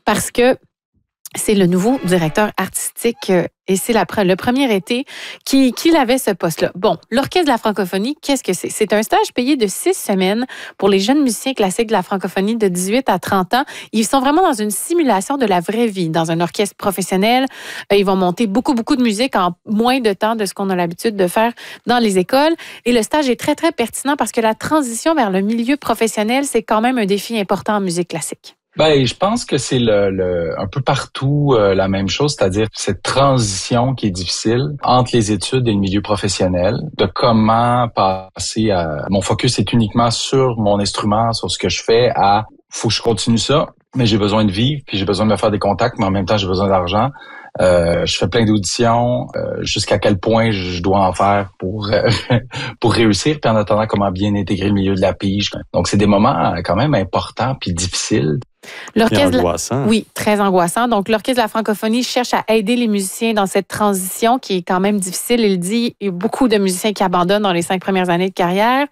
parce que c'est le nouveau directeur artistique et c'est le premier été qu'il avait ce poste-là. Bon, l'Orchestre de la francophonie, qu'est-ce que c'est? C'est un stage payé de 6 semaines pour les jeunes musiciens classiques de la francophonie de 18 à 30 ans. Ils sont vraiment dans une simulation de la vraie vie, dans un orchestre professionnel. Ils vont monter beaucoup de musique en moins de temps de ce qu'on a l'habitude de faire dans les écoles. Et le stage est très, très pertinent parce que la transition vers le milieu professionnel, c'est quand même un défi important en musique classique. Ben, je pense que c'est un peu partout la même chose, c'est-à-dire cette transition qui est difficile entre les études et le milieu professionnel, de comment passer à... Mon focus est uniquement sur mon instrument, sur ce que je fais, à faut que je continue ça, mais j'ai besoin de vivre, puis j'ai besoin de me faire des contacts, mais en même temps, j'ai besoin d'argent. Je fais plein d'auditions, jusqu'à quel point je dois en faire pour réussir, puis en attendant comment bien intégrer le milieu de la pige. Donc, c'est des moments quand même importants puis difficiles. L'orchestre angoissant. Oui, très angoissant. Donc, l'Orchestre de la francophonie cherche à aider les musiciens dans cette transition qui est quand même difficile. Il dit il y a beaucoup de musiciens qui abandonnent dans les 5 premières années de carrière.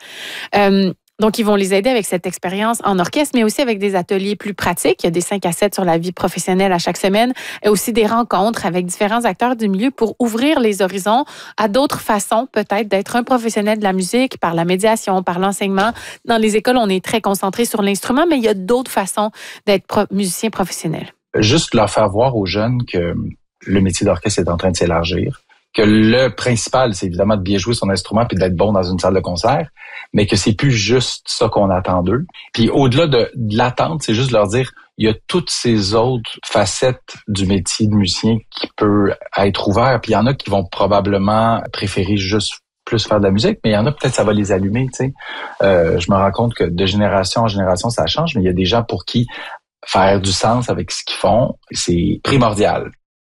Donc, ils vont les aider avec cette expérience en orchestre, mais aussi avec des ateliers plus pratiques. Il y a des 5 à 7 sur la vie professionnelle à chaque semaine et aussi des rencontres avec différents acteurs du milieu pour ouvrir les horizons à d'autres façons, peut-être, d'être un professionnel de la musique par la médiation, par l'enseignement. Dans les écoles, on est très concentré sur l'instrument, mais il y a d'autres façons d'être musicien professionnel. Juste leur faire voir aux jeunes que le métier d'orchestre est en train de s'élargir, que le principal, c'est évidemment de bien jouer son instrument puis d'être bon dans une salle de concert, mais que c'est plus juste ça qu'on attend d'eux. Puis au-delà de l'attente, c'est juste leur dire, il y a toutes ces autres facettes du métier de musicien qui peut être ouvert. Puis il y en a qui vont probablement préférer juste plus faire de la musique, mais il y en a peut-être ça va les allumer, tu sais. Je me rends compte que de génération en génération, ça change, mais il y a des gens pour qui faire du sens avec ce qu'ils font, c'est primordial.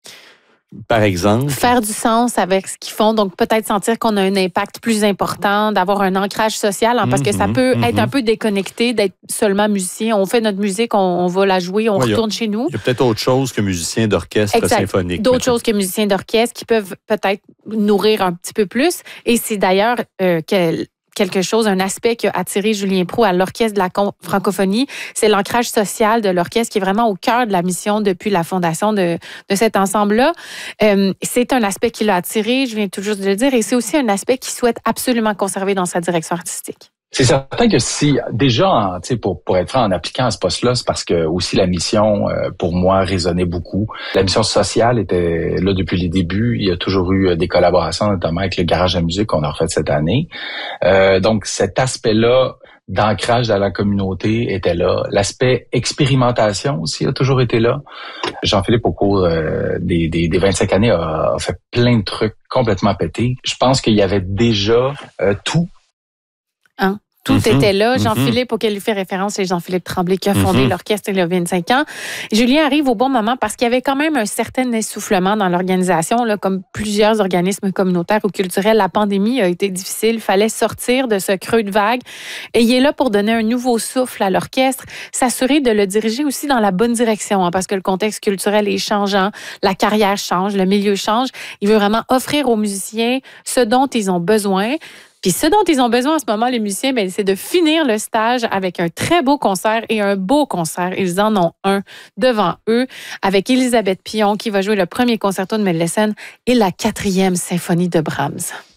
Par exemple? Faire du sens avec ce qu'ils font, donc peut-être sentir qu'on a un impact plus important, d'avoir un ancrage social, parce que ça peut être un peu déconnecté d'être seulement musicien. On fait notre musique, on va la jouer, on retourne chez nous. Il y a peut-être autre chose que musicien d'orchestre symphonique. D'autres choses que musicien d'orchestre qui peuvent peut-être nourrir un petit peu plus. Et c'est d'ailleurs quelque chose, un aspect qui a attiré Julien Proulx à l'Orchestre de la francophonie, c'est l'ancrage social de l'orchestre qui est vraiment au cœur de la mission depuis la fondation de cet ensemble-là. C'est un aspect qui l'a attiré, je viens tout juste de le dire, et c'est aussi un aspect qu'il souhaite absolument conserver dans sa direction artistique. C'est certain que si, déjà, pour être franc, en appliquant à ce poste-là, c'est parce que aussi la mission, pour moi, résonnait beaucoup. La mission sociale était là depuis les débuts. Il y a toujours eu des collaborations, notamment avec le Garage à musique qu'on a refait cette année. Donc, cet aspect-là d'ancrage dans la communauté était là. L'aspect expérimentation aussi a toujours été là. Jean-Philippe, au cours des 25 années, a fait plein de trucs complètement pétés. Je pense qu'il y avait déjà tout. Tout était là. Jean-Philippe, auquel il fait référence, c'est Jean-Philippe Tremblay qui a fondé l'orchestre il y a 25 ans. Julien arrive au bon moment parce qu'il y avait quand même un certain essoufflement dans l'organisation, là, comme plusieurs organismes communautaires ou culturels. La pandémie a été difficile. Il fallait sortir de ce creux de vague. Et il est là pour donner un nouveau souffle à l'orchestre, s'assurer de le diriger aussi dans la bonne direction, parce que le contexte culturel est changeant, la carrière change, le milieu change. Il veut vraiment offrir aux musiciens ce dont ils ont besoin. Puis ce dont ils ont besoin en ce moment, les musiciens, c'est de finir le stage avec un très beau concert et un beau concert. Ils en ont un devant eux avec Élisabeth Pillon qui va jouer le premier concerto de Mendelssohn et la 4e symphonie de Brahms.